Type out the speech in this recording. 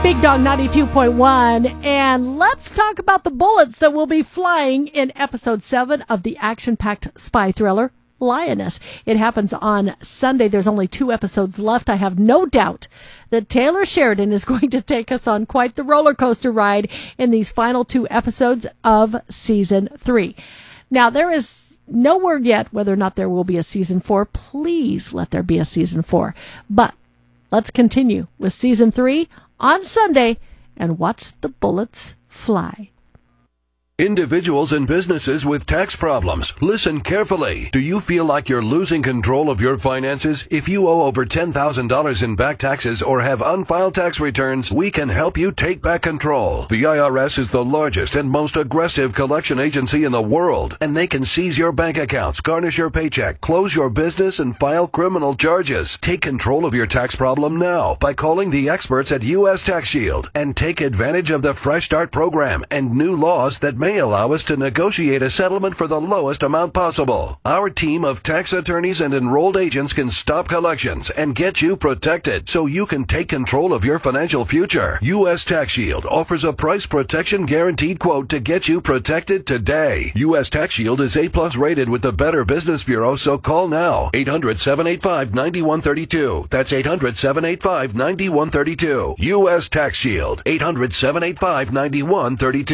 Big Dog 92.1, and let's talk about the bullets that will be flying in episode 7 of the action-packed spy thriller, Lioness. It happens on Sunday. There's only 2 episodes left. I have no doubt that Taylor Sheridan is going to take us on quite the roller coaster ride in these final 2 episodes of season 3. Now, there is no word yet whether or not there will be a season 4. Please let there be a season 4. But let's continue with season 3 on Sunday and watch the bullets fly. Individuals and businesses with tax problems, listen carefully. Do you feel like you're losing control of your finances? If you owe over $10,000 in back taxes or have unfiled tax returns, we can help you take back control. The IRS is the largest and most aggressive collection agency in the world, and they can seize your bank accounts, garnish your paycheck, close your business, and file criminal charges. Take control of your tax problem now by calling the experts at U.S. Tax Shield and take advantage of the Fresh Start program and new laws that may allow us to negotiate a settlement for the lowest amount possible. Our team of tax attorneys and enrolled agents can stop collections and get you protected so you can take control of your financial future. U.S. Tax Shield offers a price protection guaranteed quote to get you protected today. U.S. Tax Shield is A+ rated with the Better Business Bureau, so call now. 800-785-9132. That's 800-785-9132. U.S. Tax Shield. 800-785-9132.